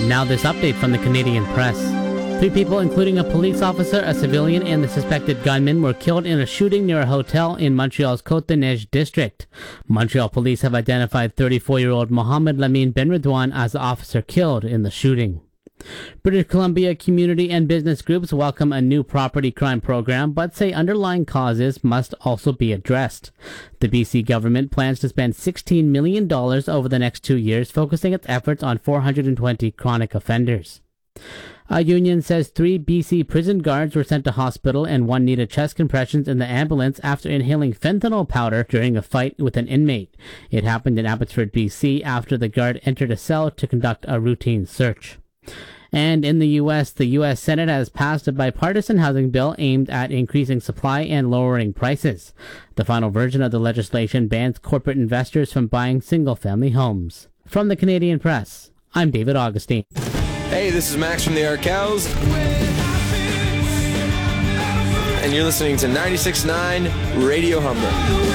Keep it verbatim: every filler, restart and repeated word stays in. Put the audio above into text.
Now this update from the Canadian Press. Three people, including a police officer, a civilian, and the suspected gunman, were killed in a shooting near a hotel in Montreal's Côte-des-Neiges district. Montreal police have identified thirty-four-year-old Mohamed Lamine Benredouane as the officer killed in the shooting. British Columbia community and business groups welcome a new property crime program, but say underlying causes must also be addressed. The B C government plans to spend sixteen million dollars over the next two years, focusing its efforts on four hundred twenty chronic offenders. A union says three B C prison guards were sent to hospital and one needed chest compressions in the ambulance after inhaling fentanyl powder during a fight with an inmate. It happened in Abbotsford, B C after the guard entered a cell to conduct a routine search. And in the U S, the U S Senate has passed a bipartisan housing bill aimed at increasing supply and lowering prices. The final version of the legislation bans corporate investors from buying single-family homes. From the Canadian Press, I'm David Augustine. Hey, this is Max from the Arkells, and you're listening to ninety-six point nine Radio Humber.